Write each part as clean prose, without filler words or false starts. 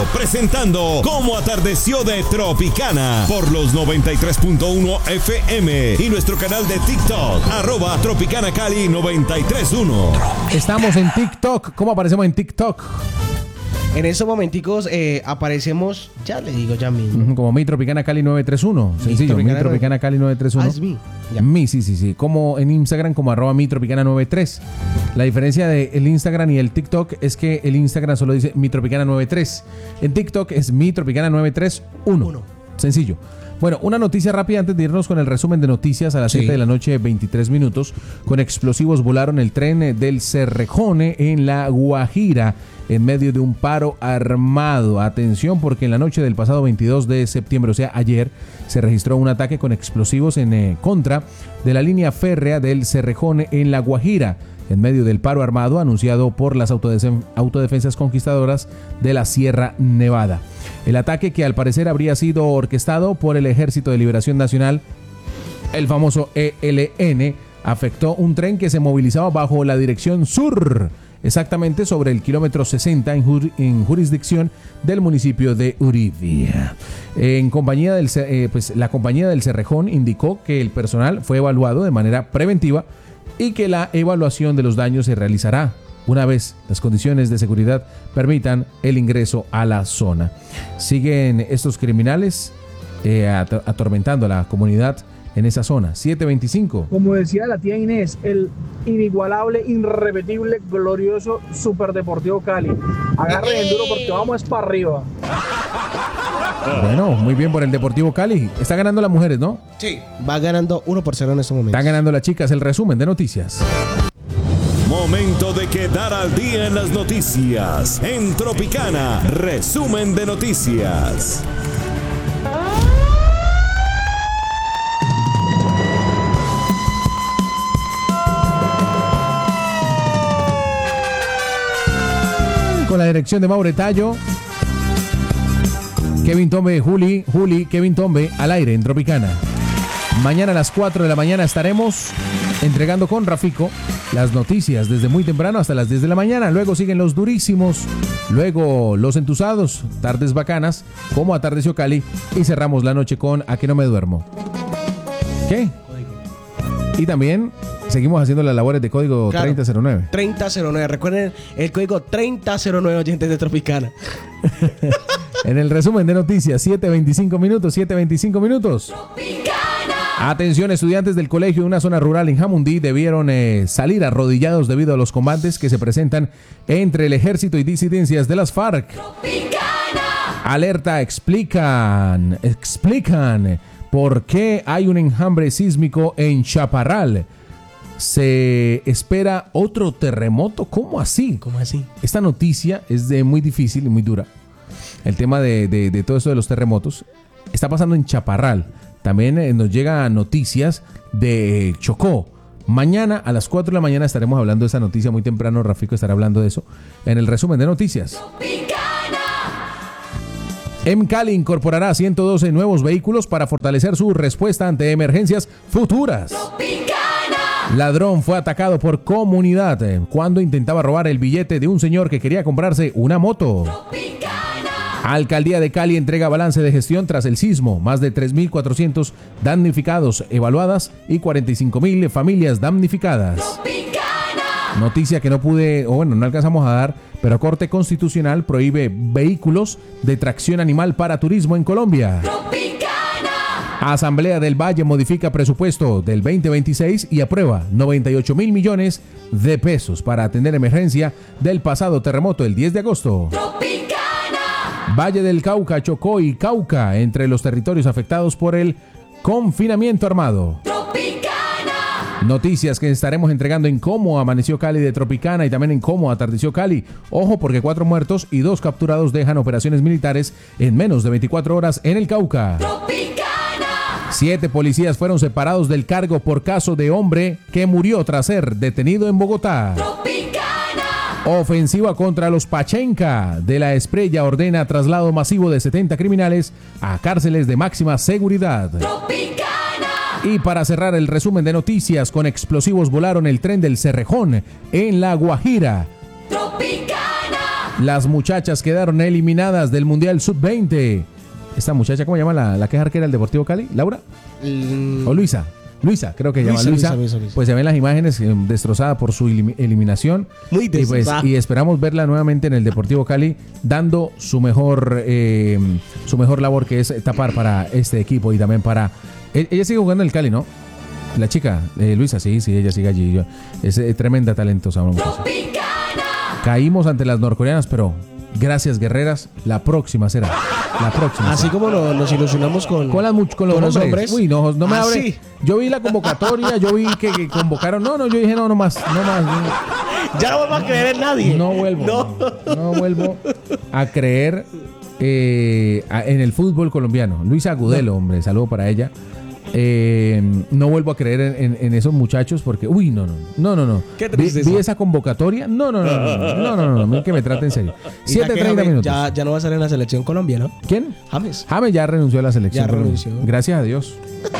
presentando Cómo Atardeció de Tropicana por los 93.1 FM y nuestro canal de TikTok, @TropicanaCali 931. Estamos en TikTok. ¿Cómo aparecemos en TikTok? En estos momenticos aparecemos, ya le digo ya mismo. Como Mi Tropicana Cali 931. Sencillo, Mi Tropicana Cali 931. Es mi. Mi, sí. Como en Instagram, como @Mi Tropicana 93. La diferencia de el Instagram y el TikTok es que el Instagram solo dice Mi Tropicana 93. En TikTok es Mi Tropicana 931. Sencillo. Bueno, una noticia rápida antes de irnos con el resumen de noticias a las 7 de la noche, 23 minutos. Con explosivos volaron el tren del Cerrejón en La Guajira en medio de un paro armado. Atención, porque en la noche del pasado 22 de septiembre, o sea, ayer, se registró un ataque con explosivos en contra de la línea férrea del Cerrejón en La Guajira, en medio del paro armado anunciado por las autodefensas conquistadoras de la Sierra Nevada. El ataque, que al parecer habría sido orquestado por el Ejército de Liberación Nacional, el famoso ELN, afectó un tren que se movilizaba bajo la dirección sur, exactamente sobre el kilómetro 60 en jurisdicción del municipio de Uribia. La compañía del Cerrejón indicó que el personal fue evaluado de manera preventiva y que la evaluación de los daños se realizará una vez las condiciones de seguridad permitan el ingreso a la zona. Siguen estos criminales atormentando a la comunidad en esa zona. 725. Como decía la tía Inés, el inigualable, irrepetible, glorioso Superdeportivo Cali. Agarren el duro porque vamos para arriba. Bueno, muy bien por el Deportivo Cali. Está ganando las mujeres, ¿no? Sí. Va ganando 1-0 en este momento. Están ganando las chicas. El resumen de noticias. Momento de quedar al día en las noticias. En Tropicana, resumen de noticias. Con la dirección de Maure Tallo, Kevin Tombe, Juli, Kevin Tombe al aire en Tropicana. Mañana a las 4 de la mañana estaremos entregando con Rafico las noticias desde muy temprano hasta las 10 de la mañana. Luego siguen los durísimos, luego los entusados, tardes bacanas, como Atardeció Cali, y cerramos la noche con A que no me duermo. ¿Qué? Y también seguimos haciendo las labores de código 3009. 3009. Recuerden el código 3009, oyentes de Tropicana. En el resumen de noticias, 7:25 minutos. Tropicana. Atención, estudiantes del colegio de una zona rural en Jamundí debieron salir arrodillados debido a los combates que se presentan entre el ejército y disidencias de las FARC. Tropicana. Alerta, explican por qué hay un enjambre sísmico en Chaparral. Se espera otro terremoto. ¿Cómo así? Esta noticia es muy difícil y muy dura. El tema de todo esto de los terremotos está pasando en Chaparral. También nos llegan noticias de Chocó. Mañana a las 4 de la mañana estaremos hablando de esa noticia muy temprano. Rafico estará hablando de eso en el resumen de noticias. Cali incorporará 112 nuevos vehículos para fortalecer su respuesta ante emergencias futuras. Tropicana. Ladrón fue atacado por comunidad cuando intentaba robar el billete de un señor que quería comprarse una moto. Tropicana. Alcaldía de Cali entrega balance de gestión tras el sismo. Más de 3.400 damnificados evaluadas y 45.000 familias damnificadas. Tropicana. Noticia que no alcanzamos a dar, pero Corte Constitucional prohíbe vehículos de tracción animal para turismo en Colombia. Tropicana. Asamblea del Valle modifica presupuesto del 2026 y aprueba 98.000 millones de pesos para atender emergencia del pasado terremoto el 10 de agosto. Tropicana. Valle del Cauca, Chocó y Cauca entre los territorios afectados por el confinamiento armado. Tropicana. Noticias que estaremos entregando en Cómo Amaneció Cali de Tropicana y también en Cómo Atardeció Cali. Ojo, porque 4 muertos y 2 capturados dejan operaciones militares en menos de 24 horas en el Cauca. Tropicana. 7 policías fueron separados del cargo por caso de hombre que murió tras ser detenido en Bogotá. Tropicana. Ofensiva contra los Pachenca. De la Esprella ordena traslado masivo de 70 criminales a cárceles de máxima seguridad. Tropicana. Y para cerrar el resumen de noticias, con explosivos volaron el tren del Cerrejón en La Guajira. Tropicana. Las muchachas quedaron eliminadas del Mundial Sub-20. Esta muchacha, ¿cómo se llama la que es arquera del Deportivo Cali? ¿Laura? ¿O Luisa? Luisa, creo que se llama Luisa. Pues se ven las imágenes destrozada por su eliminación. Muy destrozada. Y esperamos verla nuevamente en el Deportivo Cali dando su mejor labor, que es tapar para este equipo y también para... Ella sigue jugando en el Cali, ¿no? La chica, Luisa, sí, ella sigue allí. Es tremenda talentosa. Caímos ante las norcoreanas, pero gracias, guerreras. La próxima será. Así como nos ilusionamos con los hombres. Uy, no me abre. Sí. Yo vi la convocatoria, yo vi que convocaron. No, yo dije no más. Ya no vuelvo a creer en nadie. No vuelvo a creer en el fútbol colombiano. Luisa Agudelo, hombre, saludo para ella. No vuelvo a creer en esos muchachos porque, no. ¿Qué tristeza? Vi esa convocatoria. No, que me traten en serio. 7:30 minutos. Ya no va a salir en la selección Colombia, ¿no? ¿Quién? James ya renunció a la selección. Ya renunció. Gracias a Dios.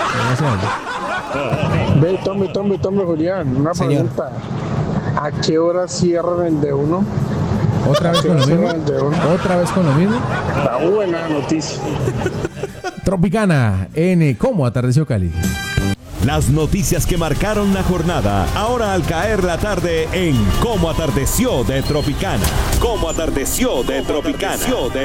Ve, tome, Julián, una pregunta. ¿A qué hora cierran el de uno? ¿Otra vez con lo mismo? Está buena noticia. Tropicana en Cómo Atardeció Cali. Las noticias que marcaron la jornada, ahora al caer la tarde en Cómo Atardeció de Tropicana. Cómo Atardeció de Tropicana.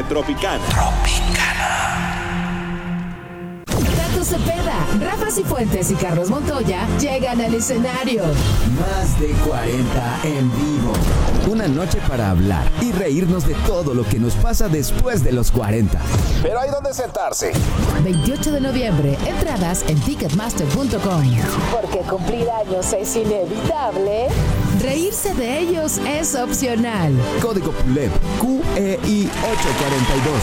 Tato Cepeda, Rafa Cifuentes y Carlos Montoya llegan al escenario. Más de 40 en vivo. Una noche para hablar y reírnos de todo lo que nos pasa después de los 40. Pero hay donde sentarse. 28 de noviembre, entradas en ticketmaster.com. Porque cumplir años es inevitable. Reírse de ellos es opcional. Código PULEP QEI 842.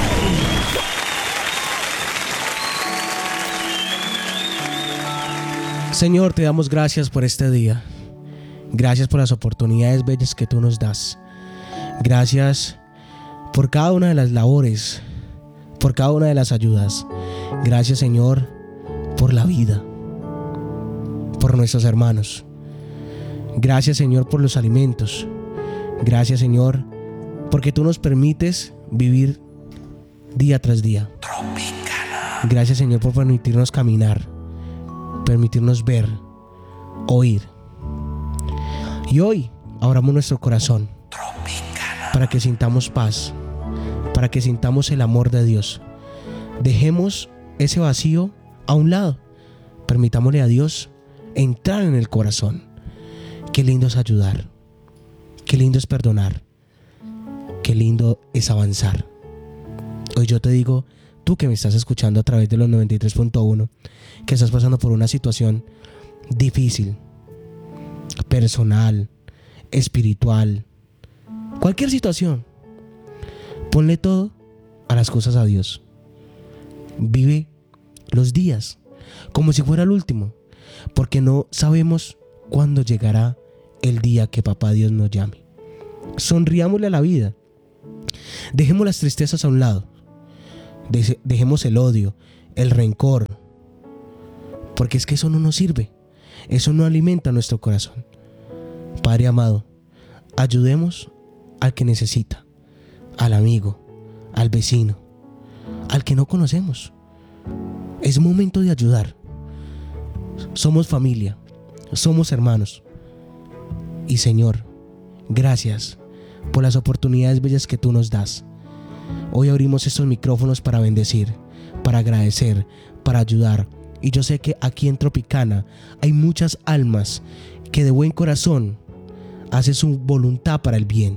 Señor, te damos gracias por este día. Gracias por las oportunidades bellas que tú nos das. Gracias por cada una de las labores, por cada una de las ayudas. Gracias, Señor, por la vida, por nuestros hermanos. Gracias, Señor, por los alimentos. Gracias, Señor, porque tú nos permites vivir día tras día. Gracias, Señor, por permitirnos caminar, permitirnos ver, oír. Y hoy abramos nuestro corazón para que sintamos paz, para que sintamos el amor de Dios. Dejemos ese vacío a un lado. Permitámosle a Dios entrar en el corazón. Qué lindo es ayudar. Qué lindo es perdonar. Qué lindo es avanzar. Hoy yo te digo, tú que me estás escuchando a través de los 93.1, que estás pasando por una situación difícil, personal, espiritual, cualquier situación, ponle todo a las cosas a Dios. Vive los días como si fuera el último, porque no sabemos cuándo llegará el día que papá Dios nos llame. Sonriámosle a la vida. Dejemos las tristezas a un lado. Dejemos el odio, el rencor, porque es que eso no nos sirve. Eso no alimenta nuestro corazón. Padre amado, ayudemos al que necesita, al amigo, al vecino, al que no conocemos. Es momento de ayudar. Somos familia, somos hermanos. Y Señor, gracias por las oportunidades bellas que tú nos das. Hoy abrimos estos micrófonos para bendecir, para agradecer, para ayudar. Y yo sé que aquí en Tropicana hay muchas almas que de buen corazón hacen su voluntad para el bien.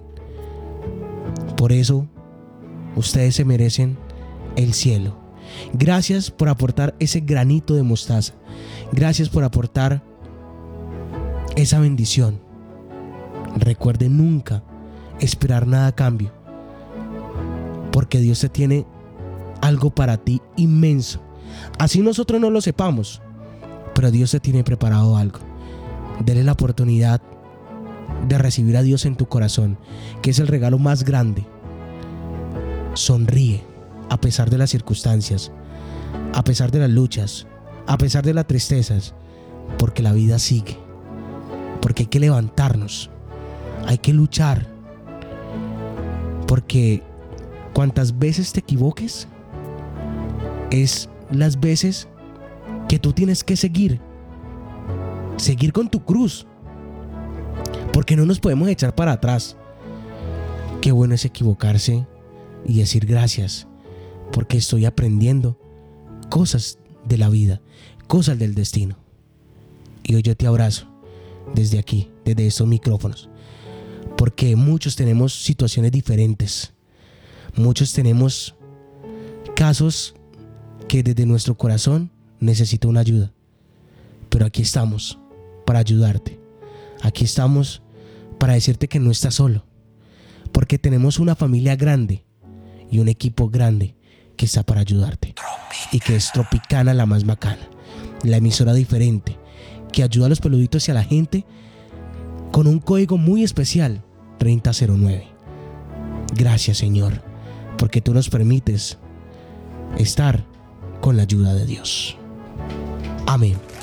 Por eso, ustedes se merecen el cielo. Gracias por aportar ese granito de mostaza. Gracias por aportar esa bendición. Recuerden nunca esperar nada a cambio, porque Dios te tiene algo para ti inmenso. Así nosotros no lo sepamos, pero Dios te tiene preparado algo. Dele la oportunidad de recibir a Dios en tu corazón, que es el regalo más grande. Sonríe a pesar de las circunstancias, a pesar de las luchas, a pesar de las tristezas, porque la vida sigue, porque hay que levantarnos, hay que luchar. Porque cuantas veces te equivoques, es las veces que tú tienes que seguir con tu cruz. Porque no nos podemos echar para atrás. Qué bueno es equivocarse y decir gracias, porque estoy aprendiendo cosas de la vida, cosas del destino. Y hoy yo te abrazo desde aquí, desde estos micrófonos, porque muchos tenemos situaciones diferentes, muchos tenemos casos que desde nuestro corazón necesitan una ayuda, pero aquí estamos para ayudarte, aquí estamos para decirte que no estás solo, porque tenemos una familia grande y un equipo grande que está para ayudarte. Y que es Tropicana, la más bacana, la emisora diferente, que ayuda a los peluditos y a la gente con un código muy especial, 3009. Gracias, Señor, porque tú nos permites estar con la ayuda de Dios. Amén.